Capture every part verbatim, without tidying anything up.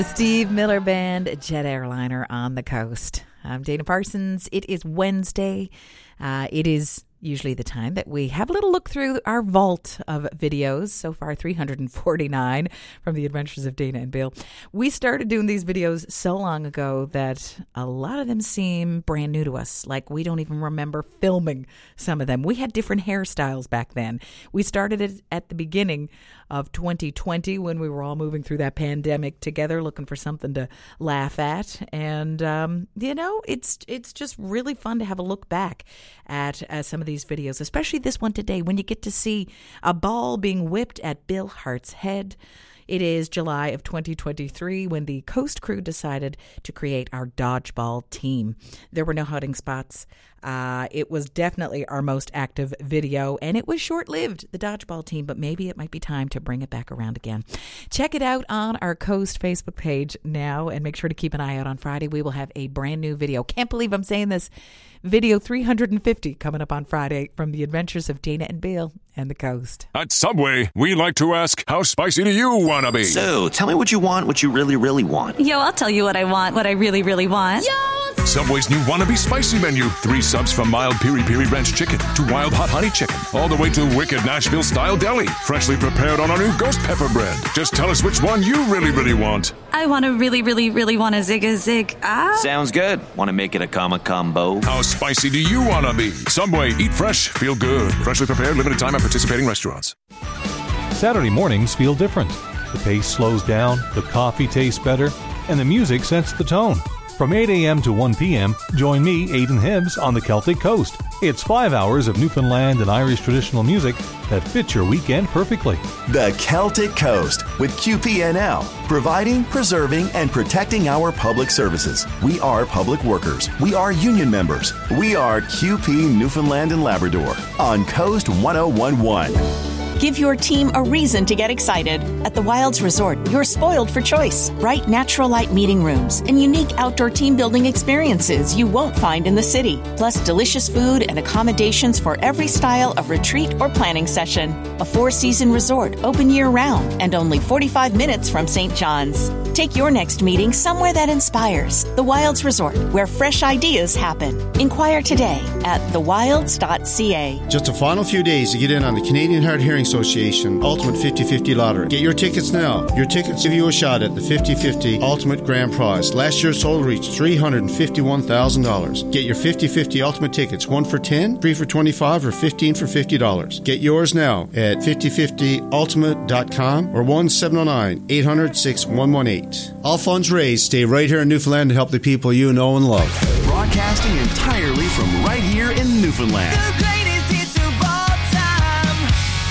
Steve Miller Band, Jet Airliner on the Coast. I'm Dana Parsons. It is Wednesday. Uh, it is usually the time that we have a little look through our vault of videos. So far, three hundred forty-nine from the Adventures of Dana and Bill. We started doing these videos so long ago that a lot of them seem brand new to us. Like we don't even remember filming some of them. We had different hairstyles back then. We started it at the beginning of twenty twenty when we were all moving through that pandemic together, looking for something to laugh at. And, um, you know, it's it's just really fun to have a look back at uh, some of these videos, especially this one today when you get to see a ball being whipped at Bill Hart's head. It is July of twenty twenty-three when the Coast crew decided to create our dodgeball team. There were no hiding spots. Uh, it was definitely our most active video, and it was short-lived, the dodgeball team, but maybe it might be time to bring it back around again. Check it out on our Coast Facebook page now, and make sure to keep an eye out on Friday. We will have a brand new video. Can't believe I'm saying this. Video three hundred fifty coming up on Friday from the Adventures of Dana and Bill and the Coast. At Subway, we like to ask, how spicy do you want to be? So, tell me what you want, what you really, really want. Yo, I'll tell you what I want, what I really, really want. Yo! Subway's new Wannabe Spicy menu. Three subs from mild Piri Piri Ranch chicken to wild hot honey chicken, all the way to wicked Nashville-style deli. Freshly prepared on our new ghost pepper bread. Just tell us which one you really, really want. I want to really, really, really want a zig a zig. Ah. Sounds good. Want to make it a comma combo? How spicy do you want to be? Subway, eat fresh, feel good. Freshly prepared, limited time at participating restaurants. Saturday mornings feel different. The pace slows down, the coffee tastes better, and the music sets the tone. From eight a.m. to one p.m., join me, Aidan Hibbs, on the Celtic Coast. It's five hours of Newfoundland and Irish traditional music that fits your weekend perfectly. The Celtic Coast with Q P N L, providing, preserving, and protecting our public services. We are public workers. We are union members. We are Q P Newfoundland and Labrador on Coast one oh one point one. Give your team a reason to get excited. At the Wilds Resort, you're spoiled for choice. Bright natural light meeting rooms and unique outdoor team building experiences you won't find in the city. Plus delicious food and accommodations for every style of retreat or planning session. A four-season resort open year-round and only forty-five minutes from Saint John's. Take your next meeting somewhere that inspires. The Wilds Resort, where fresh ideas happen. Inquire today at the wilds dot c a. Just a final few days to get in on the Canadian Hard Hearing Association Ultimate fifty fifty Lottery. Get your tickets now. Your tickets give you a shot at the fifty fifty Ultimate Grand Prize. Last year's total reached three hundred fifty-one thousand dollars. Get your fifty fifty Ultimate tickets, one for ten, three for twenty-five, or fifteen for fifty dollars. Get yours now at fifty fifty ultimate dot com or one seven zero nine, eight hundred, six one one eight. All funds raised stay right here in Newfoundland to help the people you know and love. Broadcasting entirely from right here in Newfoundland. The greatest hits of all time.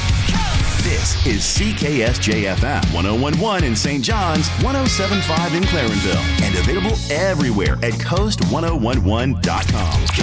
Coast. This is C K S J F M one oh one point one in Saint John's, one oh seven point five in Clarenville, and available everywhere at coast one oh one one dot com. Coast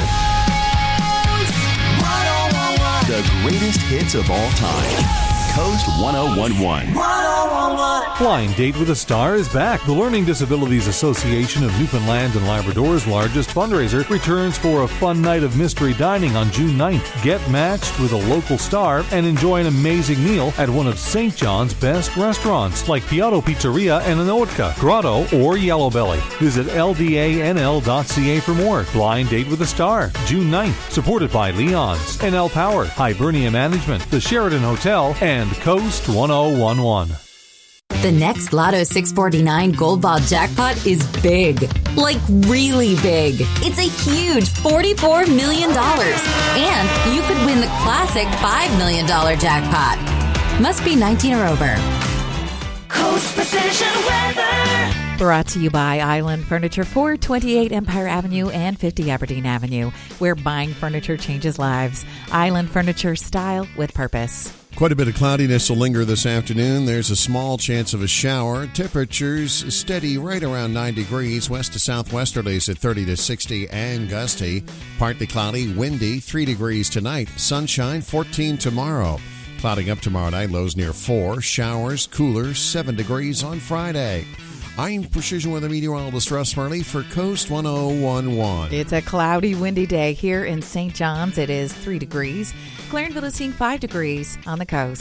one oh one one. The greatest hits of all time. Coast one oh one point one. Blind Date with a Star is back. The Learning Disabilities Association of Newfoundland and Labrador's largest fundraiser returns for a fun night of mystery dining on June ninth. Get matched with a local star and enjoy an amazing meal at one of Saint John's best restaurants like Piatto Pizzeria and Anotka, Grotto, or Yellow Belly. Visit L D A N L dot C A for more. Blind Date with a Star, June ninth, supported by Leon's, N L Power, Hibernia Management, the Sheraton Hotel, and Coast one oh one point one. The next Lotto six forty-nine Gold Ball jackpot is big. Like really big. It's a huge forty-four million dollars. And you could win the classic five million dollars jackpot. Must be nineteen or over. Coast Precision Weather. Brought to you by Island Furniture, four twenty-eight Empire Avenue and fifty Aberdeen Avenue, where buying furniture changes lives. Island Furniture, style with purpose. Quite a bit of cloudiness will linger this afternoon. There's a small chance of a shower. Temperatures steady right around nine degrees. West to southwesterlies at thirty to sixty and gusty. Partly cloudy, windy, three degrees tonight. Sunshine, fourteen tomorrow. Clouding up tomorrow night, lows near four. Showers, cooler, seven degrees on Friday. I'm Precision Weather Meteorologist Russ Murley for Coast one oh one point one. It's a cloudy, windy day here in Saint John's. It is three degrees. Clarenville is seeing five degrees on the coast.